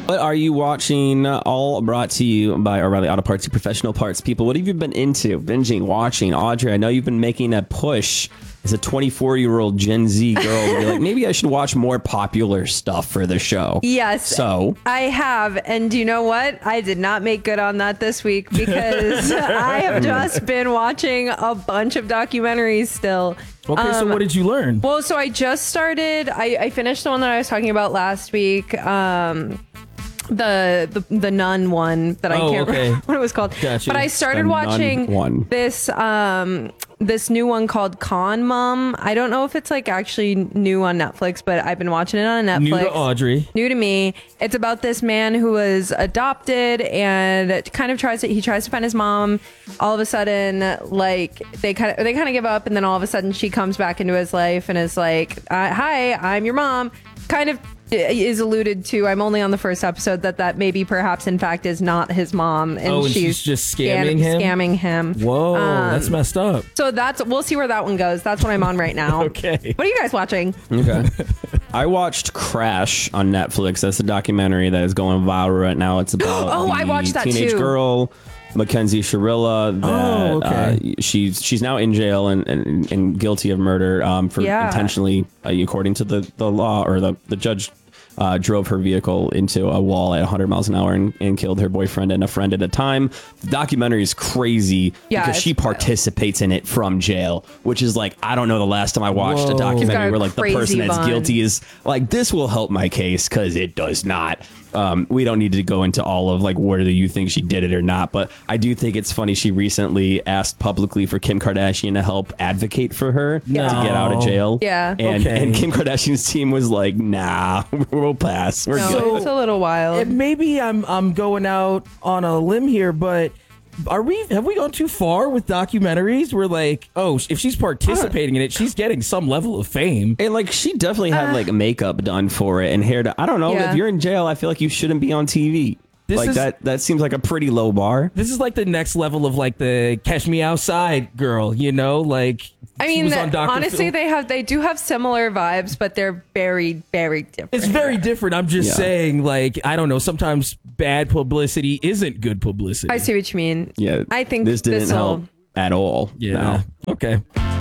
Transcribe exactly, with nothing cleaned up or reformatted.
What are you watching? All brought to you by O'Reilly Auto Parts, your professional parts people. What have you been into? Binging, watching? Audrey, I know you've been making a push as a twenty-four-year-old Gen Z girl to be like, maybe I should watch more popular stuff for the show. Yes. So I have. And do you know what? I did not make good on that this week because I have just been watching a bunch of documentaries still. Okay, um, so what did you learn? Well, so I just started, I, I finished the one that I was talking about last week. Um, the, the the nun one that I oh, can't okay. remember what it was called. Gotcha. But I started The watching Nun one. this um this new one called Con Mom. I don't know if it's like actually new on Netflix, but I've been watching it on Netflix. New to Audrey. New to me. It's about this man who was adopted and kind of tries to he tries to find his mom. All of a sudden, like they kind of they kind of give up, and then all of a sudden she comes back into his life and is like, uh, "Hi, I'm your mom." Kind of is alluded to. I'm only on the first episode that that maybe perhaps in fact is not his mom, and, oh, and she's, she's just scamming him. Scamming him. Whoa, um, that's messed up. So that's we'll see where that one goes. That's what I'm on right now. Okay. What are you guys watching? Okay. I watched Crash on Netflix. That's a documentary that is going viral right now. It's about Oh, the I watched that teenage too. girl, Mackenzie Shirilla. That, Oh, okay. uh, she's she's now in jail and, and, and guilty of murder um, for Yeah. intentionally, uh, according to the, the law, or the, the judge uh, drove her vehicle into a wall at one hundred miles an hour and, and killed her boyfriend and a friend at a time. The documentary is crazy Yeah, because it's she wild. participates in it from jail, which is like, I don't know the last time I watched Whoa. a She's got documentary a where like the crazy person that's bond. guilty is like, this will help my case, because it does not. Um, we don't need to go into all of like whether you think she did it or not, but I do think it's funny. She recently asked publicly for Kim Kardashian to help advocate for her No. to get out of jail. Yeah. And, Okay. and Kim Kardashian's team was like, nah, we'll pass. We're No, good. it's a little wild. And maybe I'm I'm going out on a limb here, but are we have we gone too far with documentaries? We're like, oh, if she's participating in it, she's getting some level of fame. And like, she definitely had Uh, like makeup done for it and hair. To, I don't know. Yeah. If you're in jail, I feel like you shouldn't be on T V. This like is- that. That seems like a pretty low bar. This is like the next level of like the Catch Me Outside girl, you know? Like, I she mean, was on Doctor honestly, Phil. they have they do have similar vibes, but they're very, very different. It's very different. I'm just Yeah. saying, like, I don't know. Sometimes bad publicity isn't good publicity. I see what you mean. Yeah. I think this didn't this'll- help at all. Yeah. No. Okay.